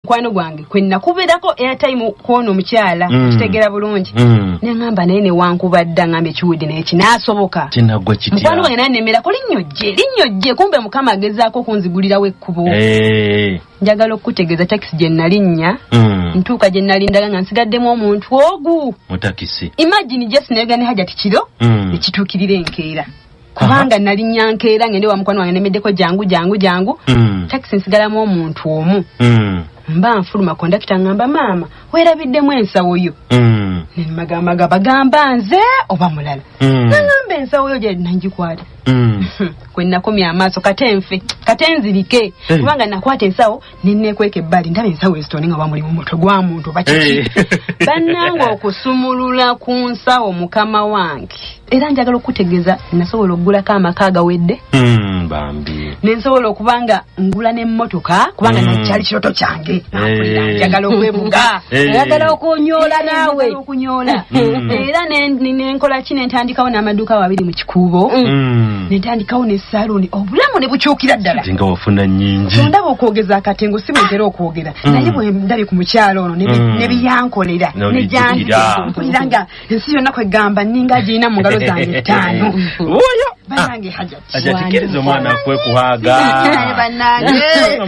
mukwano gwange kwenna kubeerako airtime kwono omukyala kitegera bulungi ne ngamba naye ne wankubadda ngambe kiwudde naye kinaasoboka kinagwa kitya mukwano gwange nanemera ko linnyojje kumbe mukama agezaako kunzigulirawo ekkubo njagala okutegeeza takisi gye nalinnya ntuuka gye nalindaga nga nsigaddemu omuntu ogu mu takisi imagine just nayoga ne Hajati kiro ekituukirira enkeera kubanga nalinnya nkeera ngende wa mukwano wange nemeddeko jangu takisi nsigalamu omuntu omu mba nfuluma kondakita ngamba maama weerabiddemu ensawo yo nemagamaga bagamba nze oba mulala nangamba ensawo yo gye nangikwata kwe nakomya amaaso katenzirike kubanga nakwata ensawo nennekweka ebbali ndaba ensawo ezitone nga bamuli mu mutwe gwa muntu bakiki bannanga okusumulula ku nsawo mukama wange era njagala okutegeeza nasobola okugulako amaka agawedde bambi nensobola okubanga ngula n'emmotoka kubanga nakyali kiroto kyange njagala okwebuga njagala okunyoola naawe okunyoola era nenkola ki nentandikawo n'amaduuka abiri mu kikuubo nentandikawo n'essaaloni obulamu ne bukyukira ddala nga wafuna nnyingi ondaba okwogeza akatengo si bwentera okwogera naye bwe ndabye ku mukyalo ono ne biyankolera ne janjira nga ensi yonna kwegamba ninga girina mu ngalo zange ttaano banange Hajati omwana kwe kuhaga banange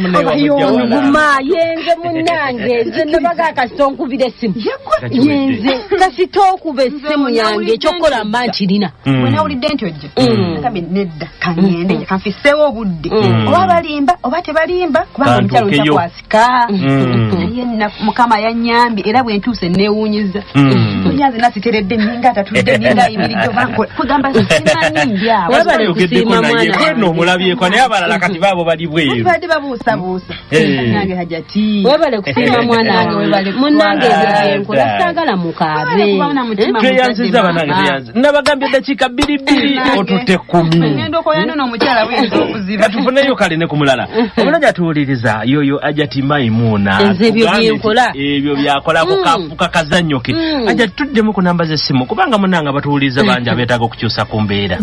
nguma yenze munange nze nabaga kasitonkubira essimu yenze kasitokube essimu yange ekyokola mankirina wenawulidde nti ojja nakabe nedda kanyende kanfiseewo obudde oba balimba oba tebalimba kubanga omukyalo ntakwasika naye mukama yanyambye era bwe ntuuse neewuunyiza onyaze nasiteredde ninga atatudde ninga ibirijjo kugamba simanyi mbyawe webale kusiima mwana no mulabyeko naye abalala kati baabo bali bweru bade babuusabuusa nange Hajati webale kusiima mwana wange webale munnange ebyenkola saagala mukaabe tweyanziza banange tweyanziza nabagambye eddakiika 2 otutte 10 ngenda okoyano n'omukyala bwinza okuziba tufuneyo kale ne ku mulala omulala tuwuliriza yoyo Hajati Maimuna nze ebyo byenkola ebyo byakolako kafuka kazannyo ke Hajati tuddemu ku namba z'essimu kubanga munnange batuwuliriza bangi abeetaaga okukyusa ku mbeera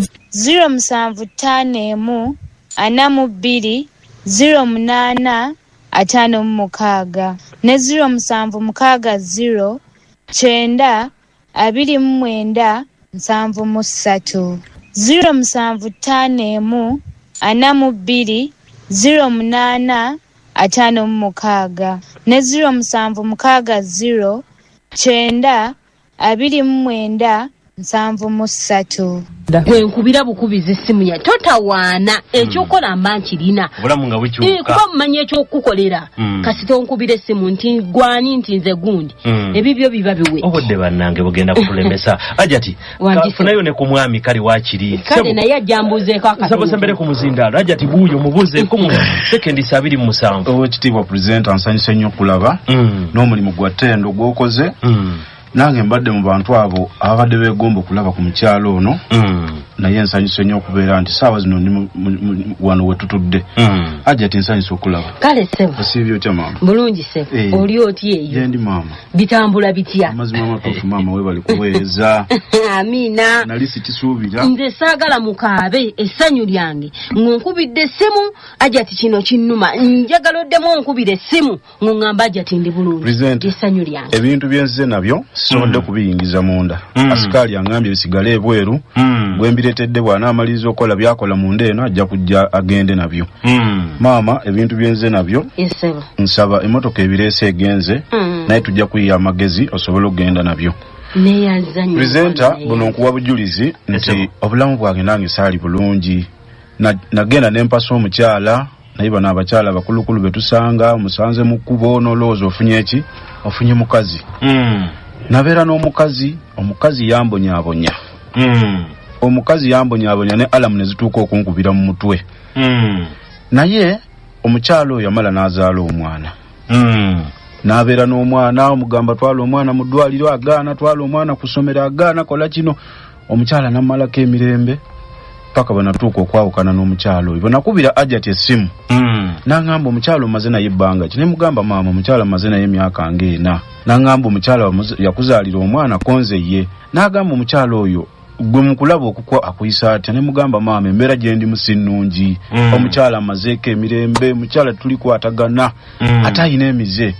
0751 42 08 56 ne 0760 9 29 73 0751 42 08 56 ne 0760 9 29 73 wenkubira bukubiza essimu ya totawaana ekyokola mba nkirina obulamu nga bukyuka kuba mumanya ekyokukolera kasita onkubira essimu nti gwani nti nze gundi ebibyo biba biwe obudde bannange bugenda kutulemesa Hajati kafunayo ne ku mwami kali wakiri kale naye ajambuzeeko akasabosa mbere ku muzindaalo Hajati buuyo mubuuzeeko mu sekendi 27 Oweekitiibwa Pulezidenti ansanyusa nnyo okulaba n'omulimu gwa ttendo gw'okoze nange mbadde mu bantu abo abadde beegomba okulaba ku mukyalo ono naye nsanyuse nnyo okubeera nti saawa zino ndi wano we tutudde Hajati nsanyuse okulaba kale ssebo osiibye otya maama bulungi ssebo oli oti eyo gye ndi maama bitambula bitya amazima amatuufu maama weebale kuweereza amiina nali sikisuubira nze saagala mukaabe essanyu lyange ng'onkubidde essimu Hajati kino kinnuma njagala oddemu onkubira essimu ng'oŋŋamba Hajati ndi bulungi essanyu lyange ebintu bye nzize nabyo sisobodde kubiyingiza munda asikaali aŋŋambye bisigale ebweru bwe mbireetedde bw'anaamaliriza okukola byakola munda eno ajja kujja agende nabyo maama ebintu bye nzize nabyo nsaba emmotoka ebireese egenze naye tujja kuyiya amagezi osobole okugenda nabyo Pulezidenta buno nkuwa bujulizi nti obulamu bwange nange saali bulungi nagenda nempasa omukyala naye bano abakyala bakulukulu betusanga musanze mu kkubo n'olowooza ofunye eki ofunye mukazi nabeera n'omukazi omukazi yambonyaabonya omukazi yambonyaabonya ne alamu ne zituuka okunkubira mu mutwe naye omukyala oyo yamala n'azaala omwana n'abeera n'omwana omugamba twala omwana mu ddwaliro agaana twala omwana ku ssomero agaana kola kino omukyala n'ammalako emirembe paka banatuuka okwawukana n'omukyala oyo banakubira Hajati essimu n'aŋŋamba omukyala omaze naye ebbanga ki ne mugamba maama omukyala maze naye emyaka ng'ena n'aŋŋamba omukyala yakuzaalira omwana konze ye n'agamba omukyala oyo gwe mukulaba okukwa akuyisa atya ne mugamba maama embeera gye ndi musinnungi omukyala amazeeko emirembe omukyala tuli kwatagana ate ayina emize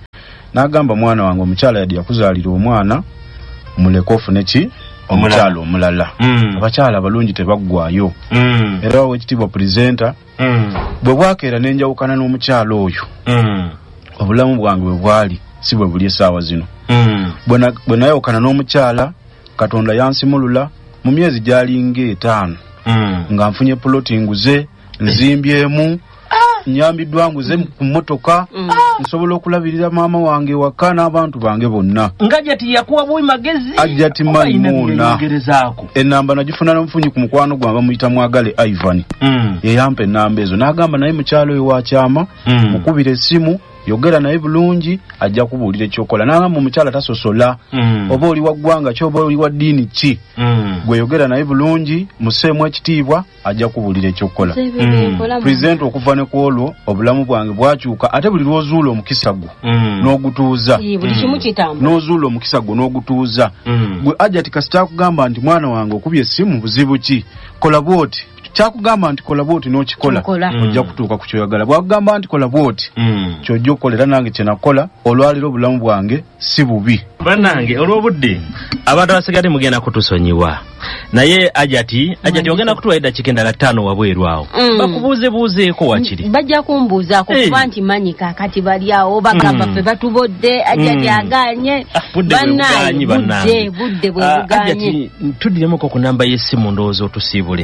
n'agamba mwana wange omukyala yadde yakuzaalira omwana muleke ofune ki omukyala omulala abakyala abalungi tebaggwayo era Oweekitiibwa Pulezidenta bwe bwakeera n'enjawukana n'omukyala oyo obulamu bwange bwe bwali si bwe buli essaawa zino bwe nayawukana n'omukyala Katonda yansimulula mu myezi gyalinga 5 nga nfunye puloti nguze nzimbyemu nyambiddwa nguze ku mmotoka nsobola okulabirira maama wange waka n'abantu bange bonna ngajati yakuwa boy magezi ajati maimuna enamba nagifuna n'omufunyi ku mukwano gwange muyita Mwagale Ivan yeyampa enamba ezo n'agamba naye mukyalo we wakyama mukubire essimu yogera naye bulungi ajja kubuulira ekyokola n'agamba omukyala tasosola oba oli wa ggwanga ki oba oli wa ddiini ki gwe yogera naye bulungi museemu ekitiibwa ajja kubuulira ekyokola Pulezidenti okuva ne ku olwo obulamu bwange bwakyuka ate buli lw'ozuula omukisa gwo n'ogutuuza n'ozuula omukisa gwo n'ogutuuza gwe ajati kasita akugamba nti mwana wange okubye essimu buzibu ki kola bwoti kyakugamba nti kola bwoti n'okikola ojja kutuuka ku kyoyagala bwakugamba nti kola bwoti kyojja okukolera nange kyenakola olwaliro obulamu bwange si bubi bannange olw'obudde abantu abasigadde mugenda kutusonyiwa naye ajati ogenda kutuwa eddakiika endala 5 wabweru awo bakubuuzebuuzeeko wakiri bajja kumbuuzaako kuba nti manyi kaakati bali awo bagamba ffe batubodde ajati aganye budde bwe buganye tuddiremoko ku namba y'essimu ndowooza otusiibule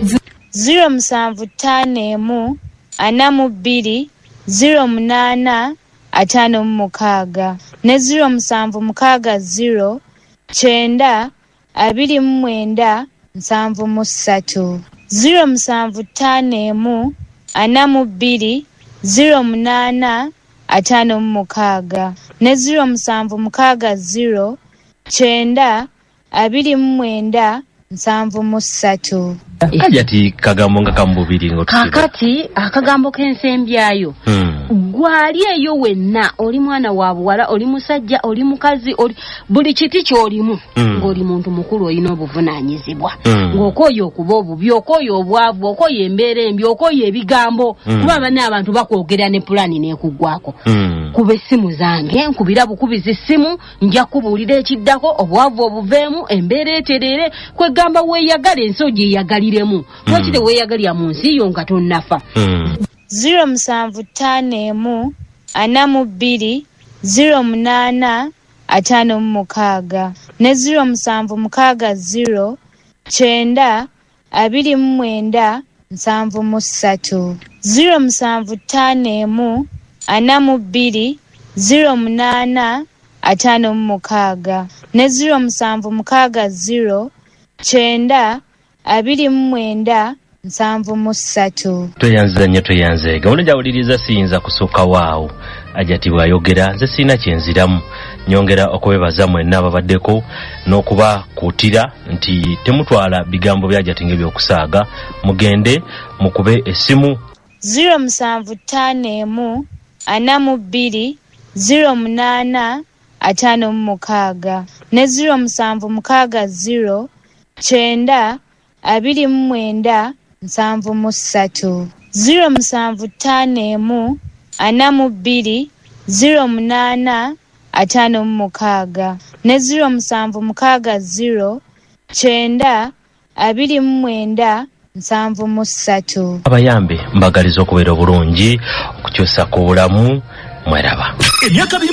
075 42 08 56 ne 076 9 29 73 075 42 08 56 ne 076 9 29 73 ajati kagambo nga kambubiri ngotusiba kakati akagambo k'ensembyayo gwali eyo wenna oli mwana wa buwala oli musajja oli mukazi oli buli kiti ky'olimu ng'oli muntu mukulu olina obuvunaanyizibwa ng'okoye okuba obubi okoye obwavu okoye embeera embi okoye ebigambo kuba banne abantu bakwogera ne pulani n'ekuggwako kuba essimu zange nkubira bukubizi essimu nja kubuulira ekiddako obwavu obuveemu embeera eterere kwegamba weeyagala ensi ogyeyagaliremu lwaki weeyagalira mu nsi yo nga tonnafa 075 42 08 56 ne 076 9 29 73 075 42 08 56 ne 076 9 29 73 toyanze gawuno jawuliriza siyinza kusooka waawo ajati bw'ayogera nze sirina kyenziramu nyongera okubebaza mwenna ababaddeko n'okuba kuutira nti temutwala bigambo by'ajati ng'ebyokusaaga mugende mukube essimu 075 42 08 56 ne 076 9 29 73 075 42 08 56 ne 076 9 29 73 abayambe mbagaliza okubeera obulungi okukyusa ku bulamu mweraba.